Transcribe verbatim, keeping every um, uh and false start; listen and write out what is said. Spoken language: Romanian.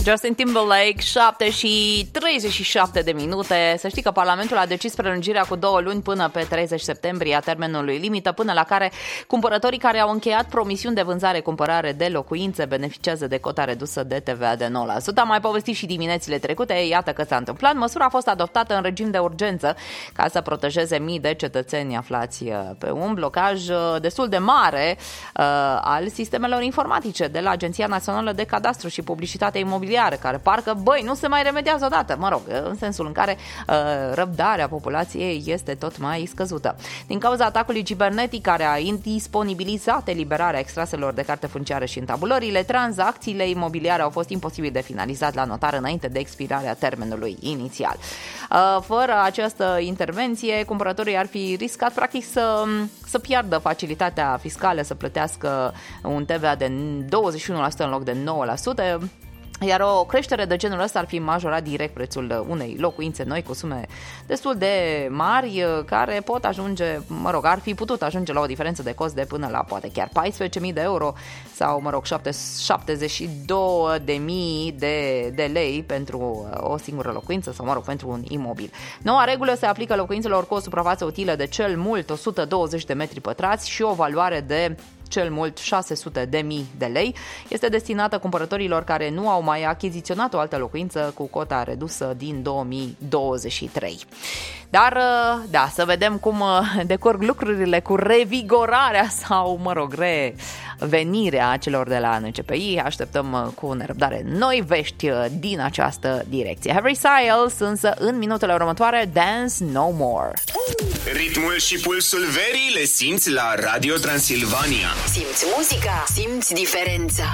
Justin Timberlake, șapte și treizeci și șapte de minute. Să știi că Parlamentul a decis prelungirea cu două luni până pe treizeci septembrie a termenului limită, până la care cumpărătorii care au încheiat promisiuni de vânzare-cumpărare de locuințe beneficiază de cota redusă de T V A de nouă la sută. Am mai povestit și diminețile trecute, iată că s-a întâmplat. Măsura a fost adoptată în regim de urgență ca să protejeze mii de cetățeni aflați pe un blocaj destul de mare uh, al sistemelor informatice de la Agenția Națională de Cadastru și Publicitate Imobiliară, care parcă, băi, nu se mai remediază odată, mă rog, în sensul în care uh, răbdarea populației este tot mai scăzută. Din cauza atacului cibernetic care a indisponibilizat eliberarea extraselor de carte funciară și întabulările, tranzacțiile imobiliare au fost imposibil de finalizat la notar înainte de expirarea termenului inițial. Uh, fără această intervenție, cumpărătorii ar fi riscat practic să, să piardă facilitatea fiscală, să plătească un T V A de douăzeci și unu la sută în loc de nouă la sută, iar o creștere de genul ăsta ar fi majorat direct prețul unei locuințe noi cu sume destul de mari, care pot ajunge, mă rog, ar fi putut ajunge la o diferență de cost de până la poate chiar paisprezece mii de euro sau, mă rog, șaptezeci și două de mii de, de lei pentru o singură locuință sau, mă rog, pentru un imobil. Noua regulă se aplică locuințelor cu o suprafață utilă de cel mult o sută douăzeci de metri pătrați și o valoare de cel mult șase sute de mii de lei. Este destinată cumpărătorilor care nu au mai achiziționat o altă locuință cu cota redusă din două mii douăzeci și trei. Dar, da, să vedem cum decurg lucrurile cu revigorarea sau, mă rog, revenirea celor de la N C P I. Așteptăm cu nerăbdare noi vești din această direcție. Harry Styles, însă, în minutele următoare, Dance No More. Ritmul și pulsul verii le simți la Radio Transilvania. Simți muzica, simți diferența.